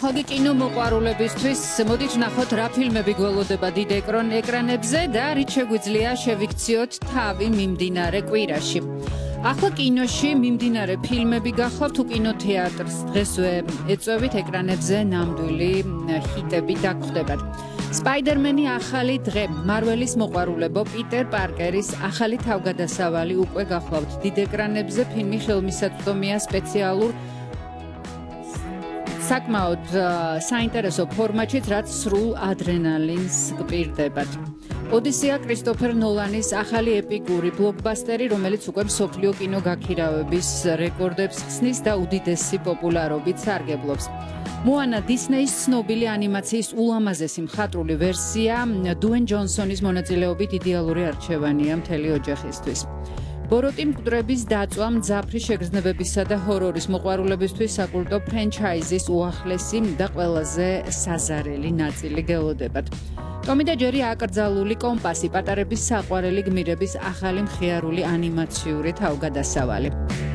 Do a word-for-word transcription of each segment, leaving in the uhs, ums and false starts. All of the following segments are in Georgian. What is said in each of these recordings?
ახალგი კინომოყვარულებისთვის მოდით ვნახოთ რა ფილმები გველოდება დიდ ეკრანებზე და რით შეგვიძლია შევიქციოთ თავი მიმდინარე კვირაში. ახლა კინოში მიმდინარე ფილმები გახლავთ თუ კინოთეატრს დღესვე ეწვევით ეკრანებზე ნამდვილი ჰიტები დაგხვდებათ. Spider-Man-ი ახალი დღე, Marvel-ის მოყვარულებო, Peter Parker-ის ახალი თავგადასავალი უკვე გახლავთ დიდ ეკრანებზე. ფილმი ხელმისაწვდომია სპეციალურ საკმაოდ საინტერესო ფორმატშიც, რაც სრულ ადრენალინს გპირდებათ. ოდისეა კრისტოფერ ნოლანის ახალი ეპიკური ბლოკბასტერი, რომელიც უკვე მსოფლიო კინოგაქირავების რეკორდებს ხსნის და უდიდესი პოპულარობით სარგებლობს. მოანა დისნეის ცნობილი ანიმაციის ულამაზესი მხატვრული ვერსია დუენ ჯონსონის მონაწილეობით იდეალური არჩევანია მთელი ოჯახისთვის. ბოროტი მკვდრების დაწვა, მძაფრი შეგრძნებებისა და ჰორორის მოყვარულებისთვის საკულტო ფრენჩაიზის უახლესი და ყველაზე საზარელი ნაწილი გელოდებათ. ტომი და ჯერი აკრძალული კომპასი, პატარების საყვარელი გმირების ახალი მხიარული ანიმაციური თავგადასავალი.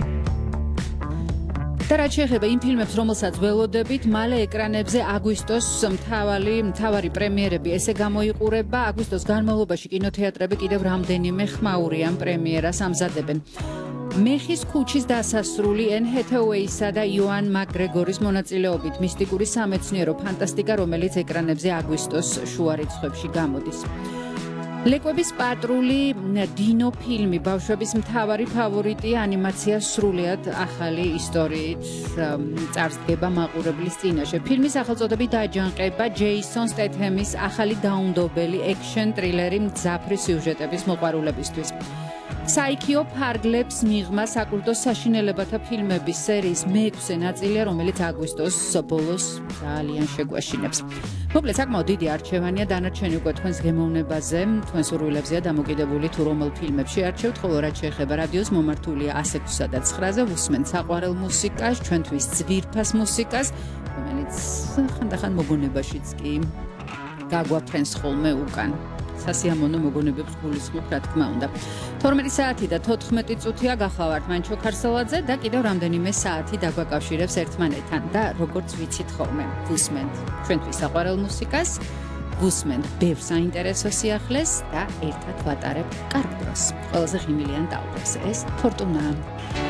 და რაც შეეხება იმ ფილმებს, რომელსაც ველოდებით, მალე ეკრანებზე აგვისტოს მთავარი მთავარი პრემიერები ესე გამოიყურება. აგვისტოს განმავლობაში კინოთეატრები კიდევ რამდენიმე ხმაურიან პრემიერას ამზადებენ. მეხის ქუჩის დასასრული ენ ჰეთაუეისა და იოან მაკგრეგორის მონაწილეობით მისტიკური სამეცნიერო ფანტასტიკა, რომელიც ეკრანებზე აგვისტოს შუა რიცხვებში გამოდის. ლეკვების პატრული დინო ფილმი ბავშვების მთავარი ფავორიტი ანიმაცია სრულიად ახალი ისტორიით წარსდგება მაყურებლის წინაშე. ფილმის სახელწოდებით დაჯანყება ჯეისონ სტეთემის ახალი დაუნდობელი ექშენ ტრილერი მძაფრი სიუჟეტების მოყვარულებისთვის. საიქიო ფარგლებს მიღმა საკულტო საშინელებათა ფილმების სერიის მეექვსე ნაწილია, რომელიც აგვისტოს ბოლოს ძალიან შეგვაშინებს. მოკლედ, საკმაოდ დიდი არჩევანია, დანარჩენი უკვე თქვენს გემოვნებაზე, თქვენ სურვილებზეა დამოკიდებული თუ რომელ ფილმებს შეარჩევთ, ხოლო რაც შეეხება რადიოს მომართულია ასე თვსა და ცხრაზე, ვუსმენთ საყვარელ მუსიკას, ჩვენთვის ძვირფას მუსიკას, რომელიც ხანდახან მოგონებაშიც კი გაგვაფრენს ხოლმე უკან. სასიამოვნო მოგონებებს გულისხმობ, რა თქმა უნდა. თორმეტი საათი და თოთხმეტი წუთია გახლავართ მანჩო ქარსელაძე და კიდევ რამდენიმე საათი დაგვაკავშირებს ერთმანეთთან და როგორც ვიცით ხოლმე, ვუსმენთ ჩვენთვის საყვარელ მუსიკას, ვუსმენთ ბევრ საინტერესო სიახლეს და ერთად ვატარებთ კარგ დროს. ყველაზე ღიმილიან ტალღებს ეს ფორტუნაა.